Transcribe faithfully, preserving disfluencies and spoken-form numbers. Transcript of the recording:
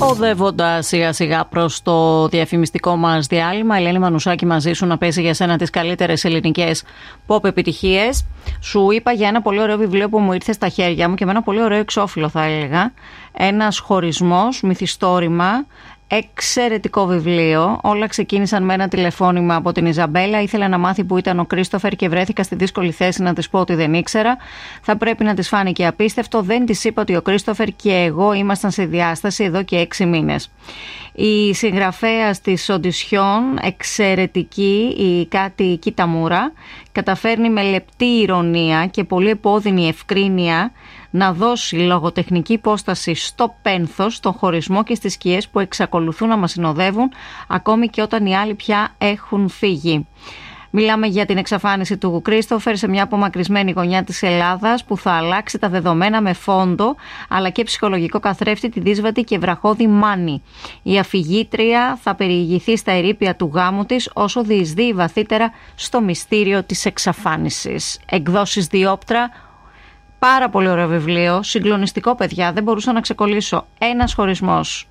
Οδεύοντας σιγά σιγά προς το διαφημιστικό μας διάλειμμα, Ελένη Μανουσάκη μαζί σου να παίζει για σένα τις καλύτερες ελληνικές pop επιτυχίες. Σου είπα για ένα πολύ ωραίο βιβλίο που μου ήρθε στα χέρια μου και με ένα πολύ ωραίο εξώφυλλο, θα έλεγα. Ένας χωρισμός, μυθιστόρημα. Εξαιρετικό βιβλίο. Όλα ξεκίνησαν με ένα τηλεφώνημα από την Ιζαμπέλα. Ήθελα να μάθει που ήταν ο Κρίστοφερ και βρέθηκα στη δύσκολη θέση να της πω ότι δεν ήξερα. Θα πρέπει να της φάνηκε απίστευτο. Δεν της είπα ότι ο Κρίστοφερ και εγώ ήμασταν σε διάσταση εδώ και έξι μήνες. Η συγγραφέας της Οντισιόν, εξαιρετική, η Κάτι Κιταμούρα, καταφέρνει με λεπτή ηρωνία και πολύ επώδυνη ευκρίνεια να δώσει λογοτεχνική υπόσταση στο πένθος, στον χωρισμό και στις σκιές που εξακολουθούν να μας συνοδεύουν ακόμη και όταν οι άλλοι πια έχουν φύγει. Μιλάμε για την εξαφάνιση του Κρίστοφερ σε μια απομακρυσμένη γωνιά της Ελλάδας που θα αλλάξει τα δεδομένα με φόντο αλλά και ψυχολογικό καθρέφτη τη δύσβατη και βραχώδη Μάνη. Η αφηγήτρια θα περιηγηθεί στα ερείπια του γάμου της όσο διεισδύει βαθύτερα στο μυστήριο της εξαφάνισης. Εκδόσεις Διόπτρα. Πάρα πολύ ωραίο βιβλίο, συγκλονιστικό παιδιά, δεν μπορούσα να ξεκολλήσω. Ένας χωρισμός.